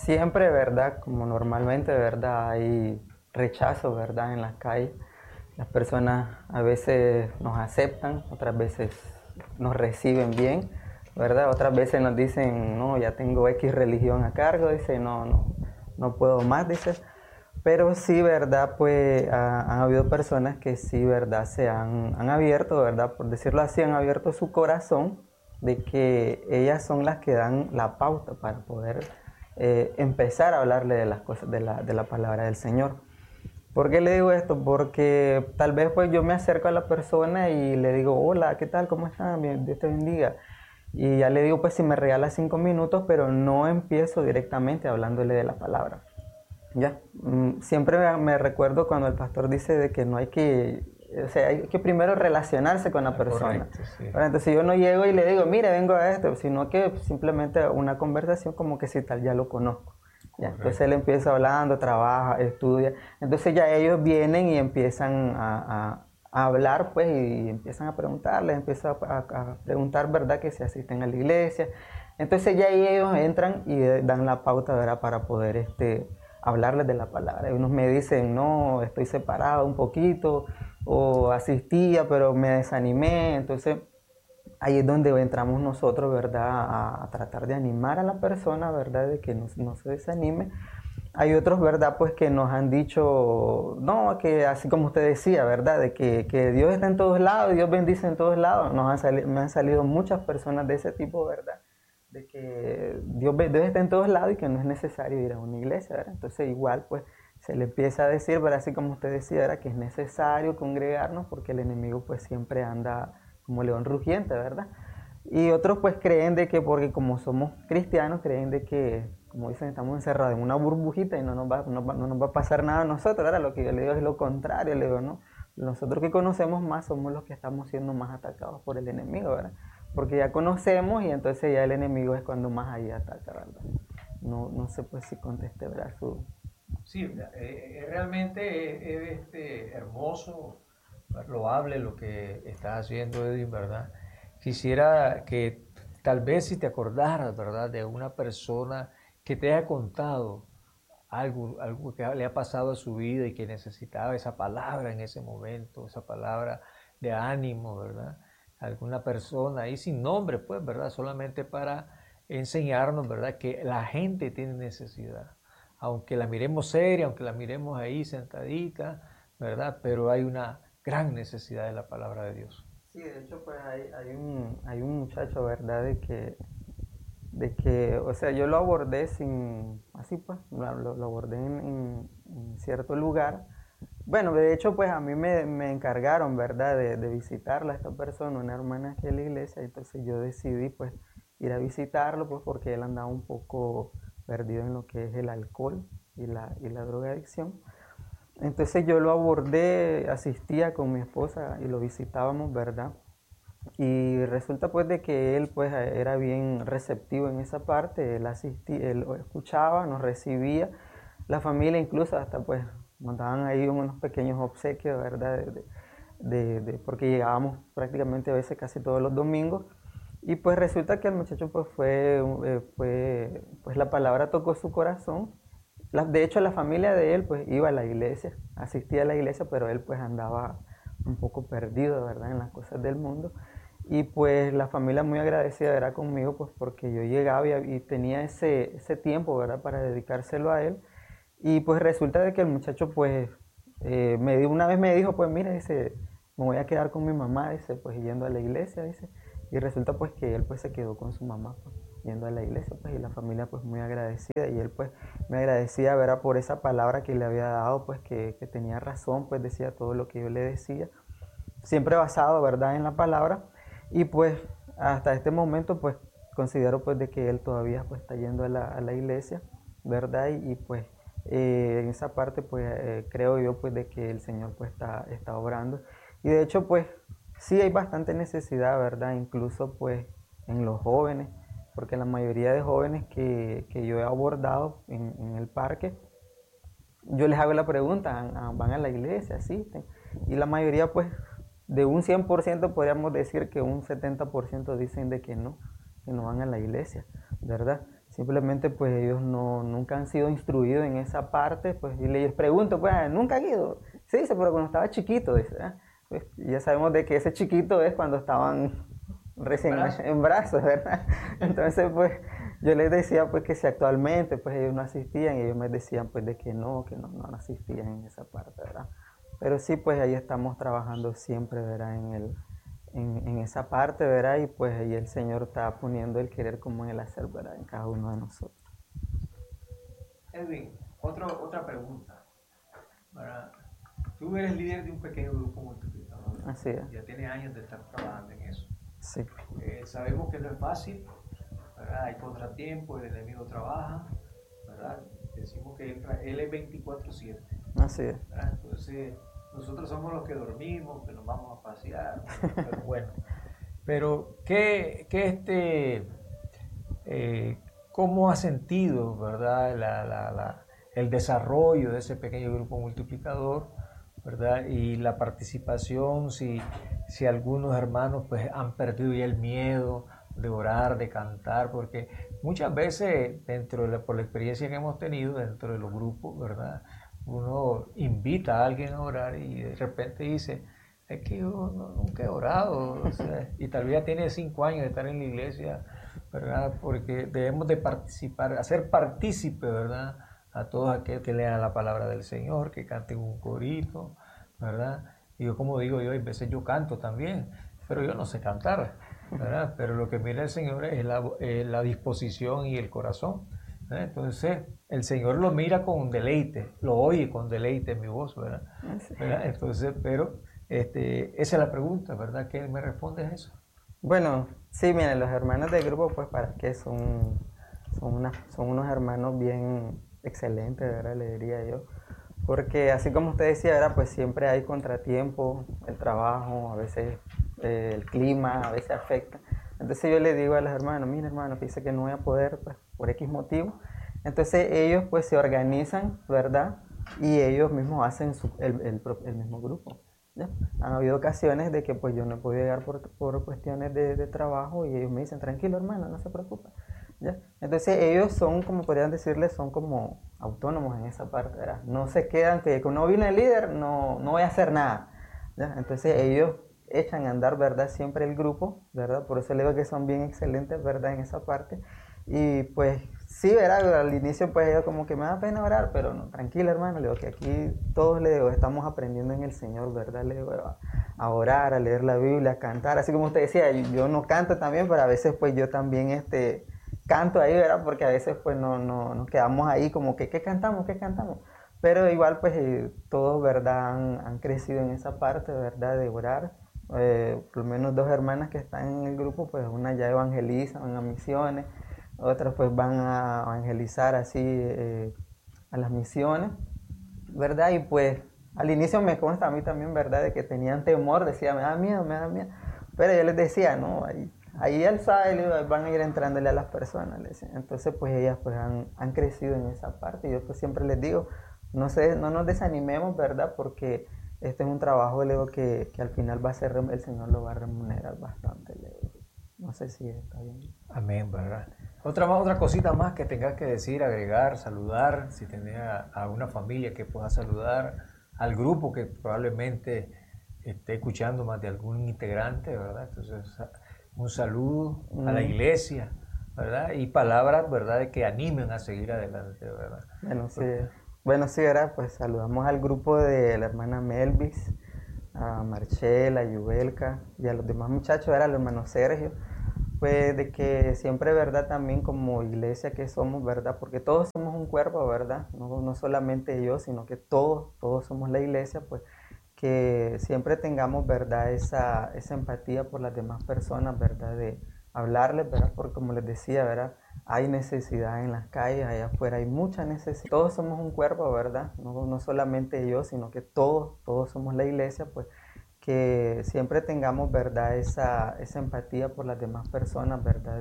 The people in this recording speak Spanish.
siempre, ¿verdad? Como normalmente, ¿verdad? Hay rechazo, ¿verdad? En las calles. Las personas a veces nos aceptan, otras veces nos reciben bien, ¿verdad? Otras veces nos dicen, no, ya tengo X religión a cargo, dice, no puedo más, dice. Pero sí, ¿verdad? Pues han habido personas que sí, ¿verdad? Han abierto, ¿verdad? Por decirlo así, han abierto su corazón de que ellas son las que dan la pauta para poder empezar a hablarle de las cosas, de la palabra del Señor. ¿Por qué le digo esto? Porque tal vez pues yo me acerco a la persona y le digo, hola, ¿qué tal? ¿Cómo estás? Dios te bendiga. Y ya le digo pues si me regala 5 minutos, pero no empiezo directamente hablándole de la palabra. Ya, siempre me recuerdo cuando el pastor dice de que no hay que, o sea, hay que primero relacionarse con la persona. Correcto, sí. Entonces yo no llego y le digo, mire, vengo a esto, sino que simplemente una conversación como que si tal ya lo conozco. Ya, entonces él empieza hablando, trabaja, estudia. Entonces ya ellos vienen y empiezan a hablar, pues, y empiezan a preguntarles, empiezan a preguntar, ¿verdad?, que si asisten a la iglesia. Entonces ya ellos entran y dan la pauta, ¿verdad?, para poder hablarles de la palabra. Y unos me dicen, no, estoy separado un poquito, o asistía, pero me desanimé. Entonces ahí es donde entramos nosotros, ¿verdad? A tratar de animar a la persona, ¿verdad? De que no se desanime. Hay otros, ¿verdad? Pues que nos han dicho, no, que así como usted decía, ¿verdad? De que Dios está en todos lados, Dios bendice en todos lados. Me han salido muchas personas de ese tipo, ¿verdad? De que Dios está en todos lados y que no es necesario ir a una iglesia, ¿verdad? Entonces igual, pues, se le empieza a decir, ¿verdad? Así como usted decía, ¿verdad? Que es necesario congregarnos porque el enemigo, pues, siempre anda como león rugiente, ¿verdad? Y otros pues creen de que porque como somos cristianos, creen de que, como dicen, estamos encerrados en una burbujita y no nos va a pasar nada a nosotros. Ahora lo que yo le digo es lo contrario, le digo, no, nosotros que conocemos más somos los que estamos siendo más atacados por el enemigo, ¿verdad? Porque ya conocemos y entonces ya el enemigo es cuando más ahí ataca, ¿verdad? No sé pues si contesté, ¿verdad? Sí, realmente es hermoso, loable lo que estás haciendo, Edwin, ¿verdad? Quisiera que tal vez si te acordaras, ¿verdad?, de una persona que te haya contado algo que le ha pasado a su vida y que necesitaba esa palabra en ese momento, esa palabra de ánimo, ¿verdad? Alguna persona ahí sin nombre, pues, ¿verdad? Solamente para enseñarnos, ¿verdad?, que la gente tiene necesidad. Aunque la miremos seria, aunque la miremos ahí sentadita, ¿verdad? Pero hay una gran necesidad de la palabra de Dios. Sí, de hecho pues hay un muchacho, ¿verdad? De que, o sea, yo lo abordé sin, así pues, lo abordé en cierto lugar. Bueno, de hecho, pues a mí me encargaron, ¿verdad?, de visitarla a esta persona, una hermana aquí en la iglesia, entonces yo decidí, pues, ir a visitarlo, pues, porque él andaba un poco perdido en lo que es el alcohol y la drogadicción. Entonces yo lo abordé, asistía con mi esposa y lo visitábamos, ¿verdad? Y resulta pues de que él pues era bien receptivo en esa parte, él escuchaba, nos recibía, la familia incluso hasta pues nos daban ahí unos pequeños obsequios, ¿verdad? Porque llegábamos prácticamente a veces casi todos los domingos. Y pues resulta que el muchacho pues pues la palabra tocó su corazón. De hecho la familia de él pues iba a la iglesia, asistía a la iglesia, pero él pues andaba un poco perdido, ¿verdad? En las cosas del mundo. Y pues la familia muy agradecida era conmigo, pues porque yo llegaba y tenía ese tiempo, ¿verdad? Para dedicárselo a él. Y pues resulta de que el muchacho pues una vez me dijo, pues mira, dice, me voy a quedar con mi mamá, dice, pues yendo a la iglesia, dice. Y resulta pues que él pues se quedó con su mamá, pues, yendo a la iglesia, pues, y la familia pues muy agradecida. Y él pues me agradecía, ¿verdad? Por esa palabra que le había dado, pues que tenía razón, pues decía todo lo que yo le decía siempre basado, ¿verdad?, en la palabra. Y pues hasta este momento pues considero pues de que él todavía pues está yendo a la iglesia, ¿verdad? Y pues en esa parte pues creo yo pues de que el Señor pues está obrando. Y de hecho pues sí hay bastante necesidad, ¿verdad? Incluso pues en los jóvenes, porque la mayoría de jóvenes que yo he abordado en el parque, yo les hago la pregunta, ¿van a la iglesia? ¿Asisten? Y la mayoría, pues, de un 100% podríamos decir que un 70% dicen de que no van a la iglesia, ¿verdad? simplemente pues ellos nunca han sido instruidos en esa parte, pues y les pregunto, pues, ¿nunca han ido? Sí, dice, pero cuando estaba chiquito, dice, ¿eh? Pues, y ya sabemos de que ese chiquito es cuando estaban recién en brazos, ¿verdad? Entonces, pues, yo les decía, pues, que si actualmente, pues, ellos no asistían, y ellos me decían, pues, de que no asistían en esa parte, ¿verdad? Pero sí, pues, ahí estamos trabajando siempre, ¿verdad? En esa parte, ¿verdad? Y pues ahí el Señor está poniendo el querer como en el hacer, ¿verdad? En cada uno de nosotros. Edwin, otra pregunta. Tú eres líder de un pequeño grupo multiplicador. Así es. Ya tienes años de estar trabajando en eso. Sí. Sabemos que no es fácil, ¿verdad? Hay contratiempos, el enemigo trabaja, ¿verdad? Decimos que él es 24/7. Así es. ¿Verdad? Entonces, nosotros somos los que dormimos, que nos vamos a pasear, pero bueno. Pero, ¿cómo ha sentido, verdad, el desarrollo de ese pequeño grupo multiplicador, verdad? Y la participación, si algunos hermanos pues han perdido ya el miedo de orar, de cantar, porque muchas veces por la experiencia que hemos tenido dentro de los grupos, ¿verdad? Uno invita a alguien a orar y de repente dice, es que yo nunca he orado, o sea, y tal vez ya tiene 5 años de estar en la iglesia, ¿verdad? Porque debemos de participar, hacer partícipe, ¿verdad? A todos aquellos que lean la palabra del Señor, que canten un corito, ¿verdad? Y yo, como digo yo, a veces yo canto también, pero yo no sé cantar, ¿verdad? Pero lo que mira el Señor es la disposición y el corazón, ¿verdad? Entonces, el Señor lo mira con deleite, lo oye con deleite en mi voz, ¿verdad? ¿Verdad? Entonces, pero esa es la pregunta, ¿verdad? ¿Qué me respondes eso? Bueno, sí, miren, los hermanos del grupo, pues, para qué son unos hermanos bien excelentes, ¿verdad? Le diría yo. Porque así como usted decía, ¿verdad? Pues siempre hay contratiempo, el trabajo, a veces el clima, a veces afecta. Entonces yo le digo a los hermanos, mira hermano, fíjese que no voy a poder, pues, por X motivo. Entonces ellos pues se organizan, ¿verdad? Y ellos mismos hacen el mismo grupo. ¿Ya? Han habido ocasiones de que pues yo no he podido llegar por cuestiones de trabajo y ellos me dicen, tranquilo hermano, no se preocupe. ¿Ya? Entonces ellos son, como podrían decirles, son como autónomos en esa parte, ¿verdad? No se quedan que no viene el líder, no voy a hacer nada. ¿Ya? Entonces ellos echan a andar, ¿verdad? Siempre el grupo, ¿verdad? Por eso le digo que son bien excelentes, ¿verdad? En esa parte. Y pues sí, ¿verdad? Al inicio pues yo como que me da pena orar, pero no, tranquila hermano, le digo que aquí todos le digo, estamos aprendiendo en el Señor, ¿verdad? Le digo a orar, a leer la Biblia, a cantar, así como usted decía, yo no canto también, pero a veces pues yo también canto ahí, ¿verdad? Porque a veces pues no nos quedamos ahí como que, ¿qué cantamos? ¿Qué cantamos? Pero igual pues todos, ¿verdad? Han crecido en esa parte, ¿verdad? De orar. Por lo menos 2 hermanas que están en el grupo, pues una ya evangelizan, van a misiones, otras pues van a evangelizar así a las misiones, ¿verdad? Y pues al inicio me consta a mí también, ¿verdad? De que tenían temor, decía, me da miedo, pero yo les decía, no, ahí él sabe, van a ir entrándole a las personas, les decía. Entonces pues ellas pues han crecido en esa parte y yo pues siempre les digo, no nos desanimemos, ¿verdad? Porque este es un trabajo, le digo, que al final va a ser, el Señor lo va a remunerar bastante, le digo. No sé si está bien. Amén, ¿verdad? Otra cosita más que tengas que decir, agregar, saludar, si tenés a una familia que pueda saludar, al grupo que probablemente esté escuchando más de algún integrante, ¿verdad? Entonces, un saludo a la iglesia, ¿verdad? Y palabras, ¿verdad?, de que animen a seguir adelante, ¿verdad? Bueno, sí, ¿verdad? Pues saludamos al grupo de la hermana Melvis, a Marchela, a Yubelka y a los demás muchachos, era el hermano Sergio. Pues de que siempre, ¿verdad? También como iglesia que somos, ¿verdad? Porque todos somos un cuerpo, ¿verdad? No solamente yo, sino que todos somos la iglesia, pues que siempre tengamos, ¿verdad? Esa empatía por las demás personas, ¿verdad? De hablarles, ¿verdad? Porque como les decía, ¿verdad? Hay necesidad en las calles, allá afuera hay mucha necesidad. Todos somos un cuerpo, ¿verdad? No solamente yo, sino que todos somos la iglesia, pues que siempre tengamos, ¿verdad? Esa empatía por las demás personas, ¿verdad?